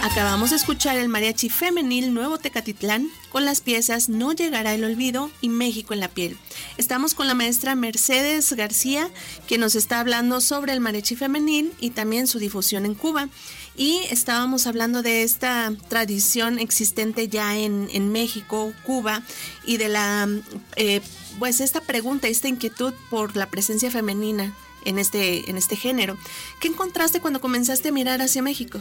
Acabamos de escuchar el mariachi femenil Nuevo Tecatitlán con las piezas No Llegará el Olvido y México en la Piel. Estamos con la maestra Mercedes García, que nos está hablando sobre el mariachi femenil y también su difusión en Cuba. Y estábamos hablando de esta tradición existente ya en México, Cuba, y de la pues esta pregunta, esta inquietud por la presencia femenina en este género. ¿Qué encontraste cuando comenzaste a mirar hacia México?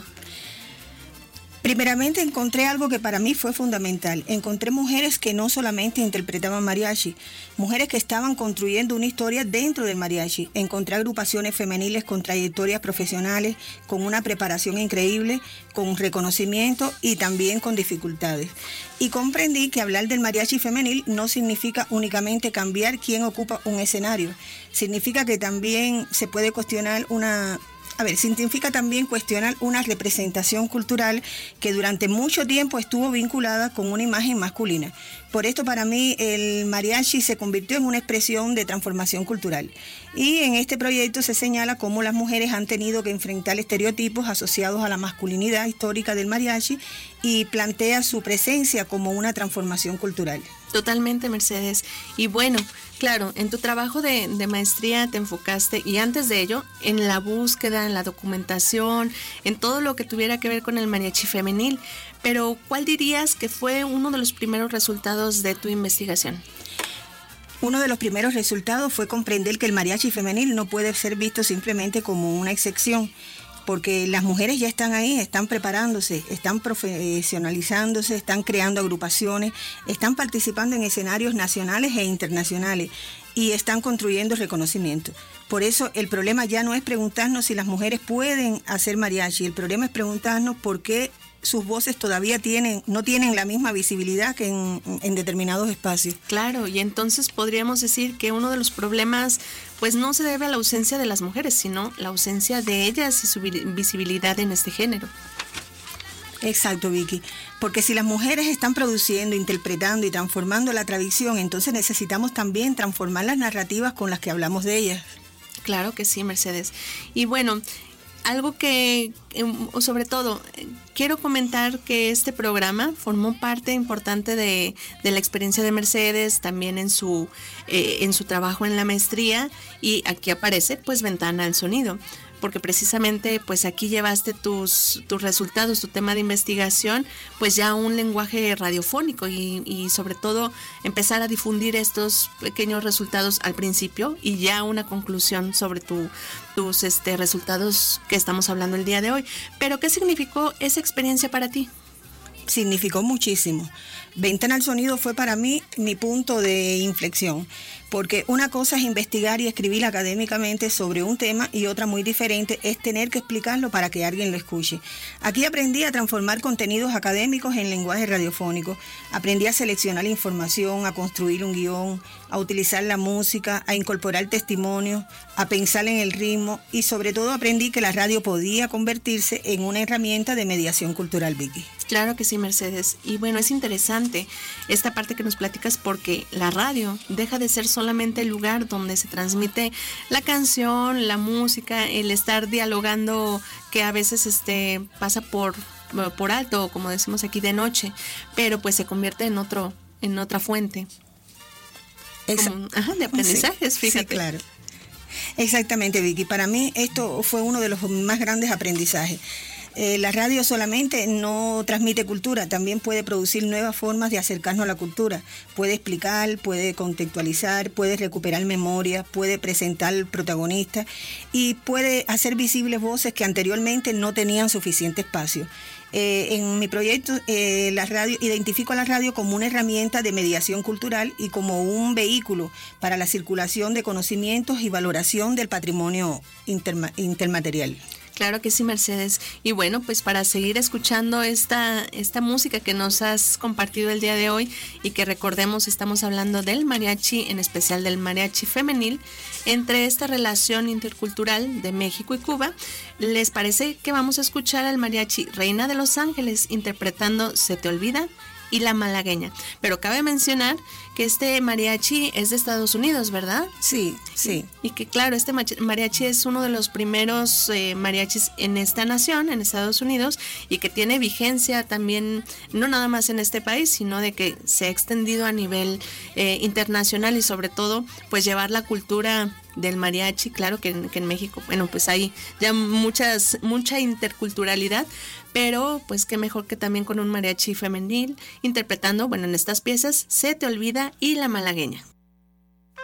Primeramente encontré algo que para mí fue fundamental. Encontré mujeres que no solamente interpretaban mariachi, mujeres que estaban construyendo una historia dentro del mariachi. Encontré agrupaciones femeniles con trayectorias profesionales, con una preparación increíble, con reconocimiento y también con dificultades. Y comprendí que hablar del mariachi femenil no significa únicamente cambiar quién ocupa un escenario. Significa que también se puede cuestionar significa también cuestionar una representación cultural que durante mucho tiempo estuvo vinculada con una imagen masculina. Por esto para mí el mariachi se convirtió en una expresión de transformación cultural. Y en este proyecto se señala cómo las mujeres han tenido que enfrentar estereotipos asociados a la masculinidad histórica del mariachi y plantea su presencia como una transformación cultural. Totalmente, Mercedes. Y bueno, claro, en tu trabajo de maestría te enfocaste, y antes de ello, en la búsqueda, en la documentación, en todo lo que tuviera que ver con el mariachi femenil. Pero, ¿cuál dirías que fue uno de los primeros resultados de tu investigación? Uno de los primeros resultados fue comprender que el mariachi femenil no puede ser visto simplemente como una excepción, porque las mujeres ya están ahí, están preparándose, están profesionalizándose, están creando agrupaciones, están participando en escenarios nacionales e internacionales y están construyendo reconocimiento. Por eso el problema ya no es preguntarnos si las mujeres pueden hacer mariachi, el problema es preguntarnos por qué sus voces todavía no tienen la misma visibilidad que en determinados espacios. Claro, y entonces podríamos decir que uno de los problemas pues no se debe a la ausencia de las mujeres, sino la ausencia de ellas y su visibilidad en este género. Exacto, Vicky, porque si las mujeres están produciendo, interpretando y transformando la tradición, entonces necesitamos también transformar las narrativas con las que hablamos de ellas. Claro que sí, Mercedes. Y bueno, algo que, sobre todo, quiero comentar que este programa formó parte importante de la experiencia de Mercedes, también en su trabajo en la maestría, y aquí aparece pues Ventana al Sonido, porque precisamente pues aquí llevaste tus resultados, tu tema de investigación, pues ya a un lenguaje radiofónico y sobre todo empezar a difundir estos pequeños resultados al principio y ya una conclusión sobre tus resultados que estamos hablando el día de hoy. Pero ¿qué significó esa experiencia para ti? Significó muchísimo. Ventana al Sonido fue para mí mi punto de inflexión, porque una cosa es investigar y escribir académicamente sobre un tema y otra muy diferente es tener que explicarlo para que alguien lo escuche. Aquí aprendí a transformar contenidos académicos en lenguaje radiofónico, aprendí a seleccionar información, a construir un guión, a utilizar la música, a incorporar testimonios, a pensar en el ritmo y sobre todo aprendí que la radio podía convertirse en una herramienta de mediación cultural, Vicky. Claro que sí, Mercedes. Y bueno, es interesante esta parte que nos platicas porque la radio deja de ser solamente el lugar donde se transmite la canción, la música, el estar dialogando que a veces pasa por alto, como decimos aquí, de noche, pero pues se convierte en otra fuente de aprendizajes, sí, fíjate. Sí, claro. Exactamente, Vicky. Para mí esto fue uno de los más grandes aprendizajes. La radio solamente no transmite cultura, también puede producir nuevas formas de acercarnos a la cultura. Puede explicar, puede contextualizar, puede recuperar memoria, puede presentar protagonistas y puede hacer visibles voces que anteriormente no tenían suficiente espacio. En mi proyecto, identifico a la radio como una herramienta de mediación cultural y como un vehículo para la circulación de conocimientos y valoración del patrimonio intermaterial. Claro que sí, Mercedes. Y bueno, pues para seguir escuchando esta música que nos has compartido el día de hoy y que recordemos, estamos hablando del mariachi, en especial del mariachi femenil, entre esta relación intercultural de México y Cuba, ¿les parece que vamos a escuchar al mariachi Reina de Los Ángeles interpretando Se te olvida y la malagueña. Pero cabe mencionar que este mariachi es de Estados Unidos, ¿verdad? Sí, sí. Y que claro, este mariachi es uno de los primeros mariachis en esta nación, en Estados Unidos, y que tiene vigencia también, no nada más en este país, sino de que se ha extendido a nivel internacional y sobre todo, pues llevar la cultura del mariachi. Claro que en México, bueno, pues hay ya mucha interculturalidad, pero pues qué mejor que también con un mariachi femenil interpretando, bueno, en estas piezas Se te olvida y la malagueña.